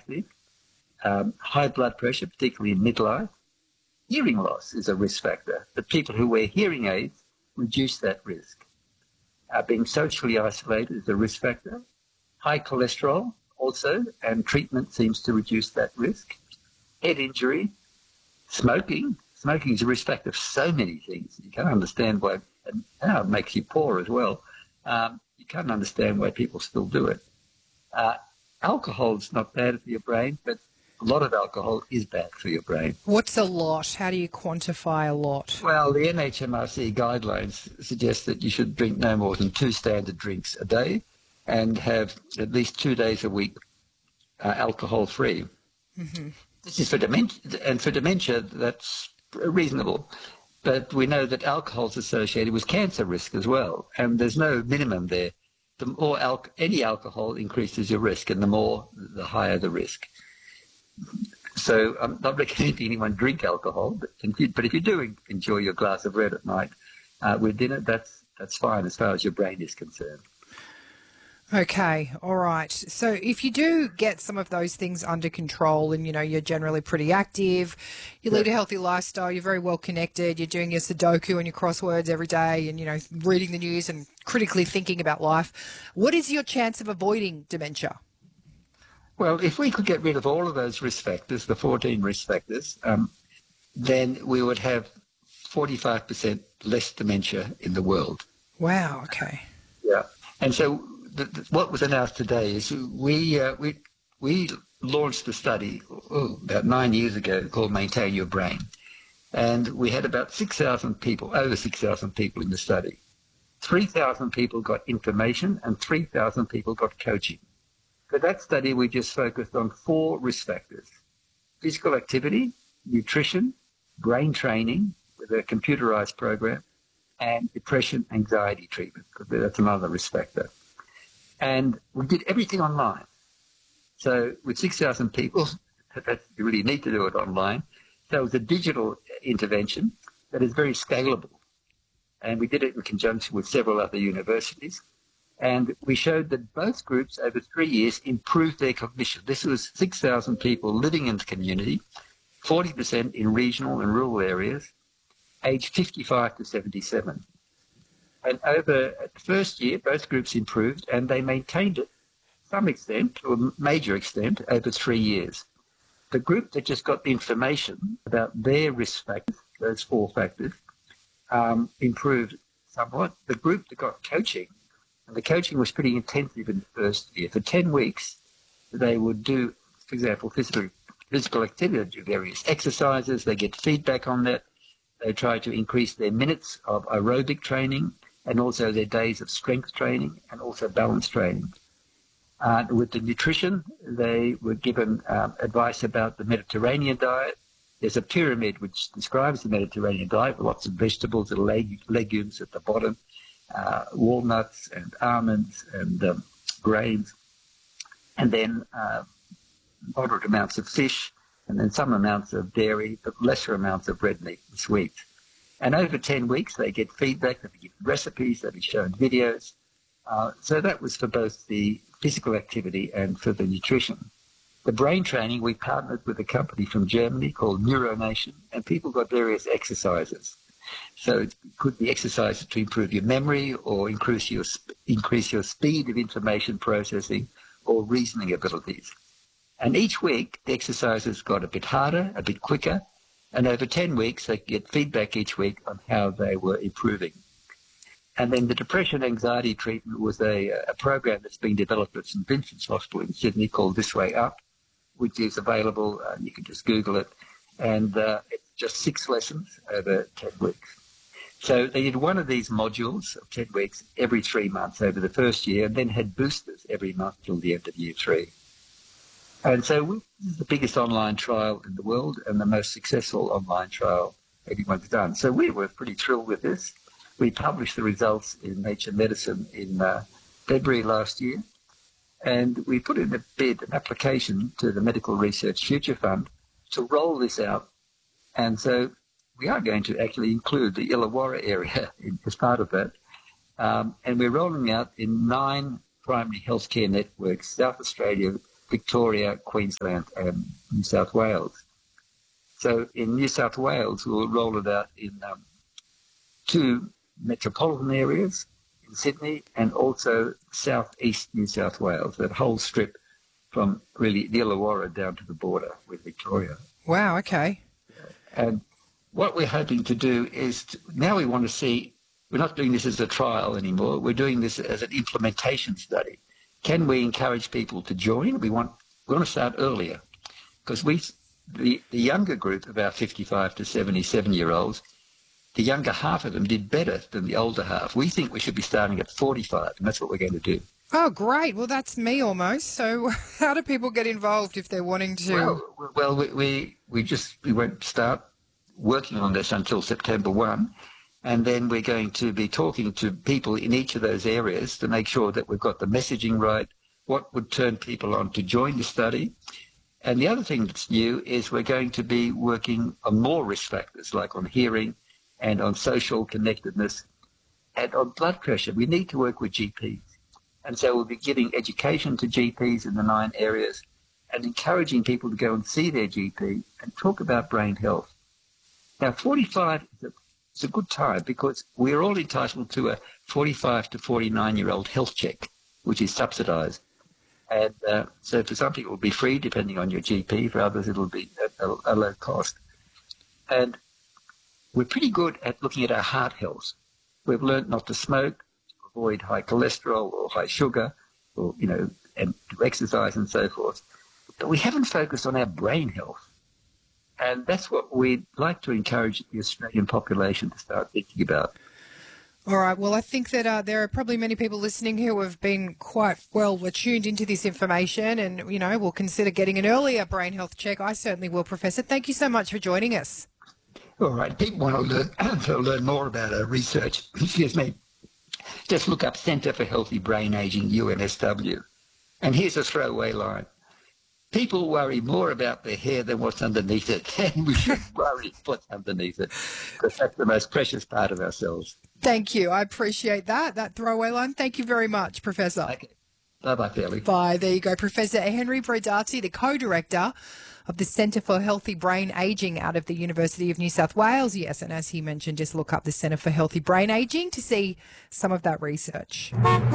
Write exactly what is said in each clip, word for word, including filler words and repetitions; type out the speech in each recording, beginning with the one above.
active, um, high blood pressure, particularly in midlife. Hearing loss is a risk factor. The people who wear hearing aids reduce that risk. Uh, being socially isolated is a risk factor. High cholesterol also, and treatment seems to reduce that risk. Head injury, smoking. Smoking is a risk factor of so many things. You can't understand why, and now it makes you poor as well. Um, you can't understand why people still do it. Uh, alcohol is not bad for your brain, but a lot of alcohol is bad for your brain. What's a lot? How do you quantify a lot? Well, the N H M R C guidelines suggest that you should drink no more than two standard drinks a day and have at least two days a week uh, alcohol-free. Mm-hmm. This is for dementia, and for dementia, that's reasonable. But we know that alcohol is associated with cancer risk as well, and there's no minimum there. The more al- any alcohol increases your risk, and the more, the higher the risk. So I'm not recommending anyone drink alcohol, but, but if you do enjoy your glass of red at night uh, with dinner, that's that's fine as far as your brain is concerned. Okay, all right. So if you do get some of those things under control and, you know, you're generally pretty active, you lead a healthy lifestyle, you're very well connected, you're doing your Sudoku and your crosswords every day and, you know, reading the news and critically thinking about life, what is your chance of avoiding dementia? Well, if we could get rid of all of those risk factors, the fourteen risk factors, um, then we would have forty-five percent less dementia in the world. Wow, okay. Yeah. And so the, the, what was announced today is we uh, we we launched a study oh, about nine years ago called Maintain Your Brain. And we had about six thousand people, over six thousand people in the study. three thousand people got information and three thousand people got coaching. For that study, we just focused on four risk factors: physical activity, nutrition, brain training with a computerized program, and depression, anxiety treatment, because that's another risk factor. And we did everything online. So with six thousand people, that's, you really need to do it online. So it was a digital intervention that is very scalable. And we did it in conjunction with several other universities. And we showed that both groups over three years improved their cognition. This was six thousand people living in the community, forty percent in regional and rural areas, aged fifty-five to seventy-seven. And over the first year, both groups improved, and they maintained it to some extent, to a major extent, over three years. The group that just got the information about their risk factors, those four factors, um, improved somewhat. The group that got coaching, and the coaching was pretty intensive in the first year. For ten weeks, they would do, for example, physical, physical activity, do various exercises. They get feedback on that. They try to increase their minutes of aerobic training and also their days of strength training and also balance training. Uh, with the nutrition, they were given um, advice about the Mediterranean diet. There's a pyramid which describes the Mediterranean diet with lots of vegetables and leg- legumes at the bottom, uh, walnuts and almonds and um, grains, and then uh, moderate amounts of fish, and then some amounts of dairy, but lesser amounts of red meat and sweets. And over ten weeks, they get feedback, they get recipes, they'll be shown videos. Uh, so that was for both the physical activity and for the nutrition. The brain training, we partnered with a company from Germany called NeuroNation, and people got various exercises. So it could be exercises to improve your memory or increase your, increase your speed of information processing or reasoning abilities. And each week, the exercises got a bit harder, a bit quicker, and over ten weeks, they get feedback each week on how they were improving. And then the depression anxiety treatment was a, a program that's been developed at St Vincent's Hospital in Sydney called This Way Up, which is available. Uh, you can just Google it. And uh, it's just six lessons over ten weeks. So they did one of these modules of ten weeks every three months over the first year, and then had boosters every month till the end of year three. And so we, this is the biggest online trial in the world and the most successful online trial anyone's done. So we were pretty thrilled with this. We published the results in Nature Medicine in uh, February last year, and we put in a bid, an application to the Medical Research Future Fund to roll this out. And so we are going to actually include the Illawarra area in, as part of that. Um, and we're rolling out in nine primary healthcare networks, South Australia, Victoria, Queensland and New South Wales. So in New South Wales, we'll roll it out in um, two metropolitan areas, in Sydney and also southeast New South Wales, that whole strip from really the Illawarra down to the border with Victoria. Wow, okay. And what we're hoping to do is, to, now we want to see, we're not doing this as a trial anymore, we're doing this as an implementation study. Can we encourage people to join? We want, we want to start earlier, because we, the, the younger group of our fifty-five to seventy-seven-year-olds, the younger half of them did better than the older half. We think we should be starting at forty-five, and that's what we're going to do. Oh, great. Well, that's me almost. So how do people get involved if they're wanting to? Well, well we, we, we just we won't start working on this until September first, and then we're going to be talking to people in each of those areas to make sure that we've got the messaging right, what would turn people on to join the study. And the other thing that's new is we're going to be working on more risk factors, like on hearing and on social connectedness and on blood pressure. We need to work with G Ps. And so we'll be giving education to G Ps in the nine areas and encouraging people to go and see their G P and talk about brain health. Now, forty-five is a, is a good time because we're all entitled to a forty-five to forty-nine-year-old health check, which is subsidised. And uh, so for some people it will be free, depending on your G P. For others, it'll be at a, a low cost. And we're pretty good at looking at our heart health. We've learned not to smoke, avoid high cholesterol or high sugar, or, you know, and do exercise and so forth. But we haven't focused on our brain health. And that's what we'd like to encourage the Australian population to start thinking about. All right. Well, I think that uh, there are probably many people listening who have been quite well tuned into this information and, you know, will consider getting an earlier brain health check. I certainly will, Professor. Thank you so much for joining us. All right. People want to learn, to learn more about our research. Excuse me. Just look up Centre for Healthy Brain Aging, U N S W. And here's a throwaway line. People worry more about their hair than what's underneath it, and we should worry what's underneath it, because that's the most precious part of ourselves. Thank you. I appreciate that, that throwaway line. Thank you very much, Professor. Okay. Bye-bye, Fairley. Bye. There you go. Professor Henry Brodazzi, the co-director of the Centre for Healthy Brain Aging out of the University of New South Wales. Yes, and as he mentioned, just look up the Centre for Healthy Brain Aging to see some of that research.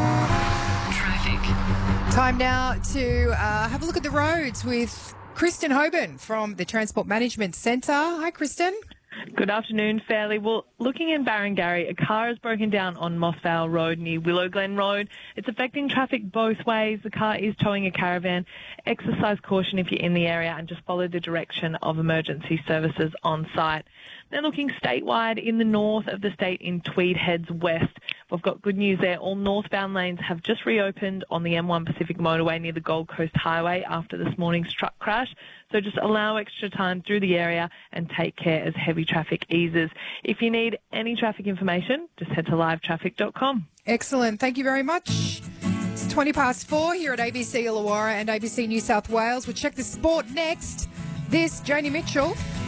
Traffic. Time now to uh, have a look at the roads with Kristen Hoban from the Transport Management Centre. Hi, Kristen. Good afternoon, Fairley. Well, looking in Barangarry, a car has broken down on Moss Vale Road near Willow Glen Road. It's affecting traffic both ways. The car is towing a caravan. Exercise caution if you're in the area and just follow the direction of emergency services on site. Then looking statewide in the north of the state in Tweed heads west. We've got good news there. All northbound lanes have just reopened on the M one Pacific motorway near the Gold Coast Highway after this morning's truck crash. So just allow extra time through the area and take care as heavy traffic eases. If you need any traffic information, just head to live traffic dot com. Excellent. Thank you very much. It's twenty past four here at A B C Illawarra and A B C New South Wales. We'll check the sport next. This, Joni Mitchell.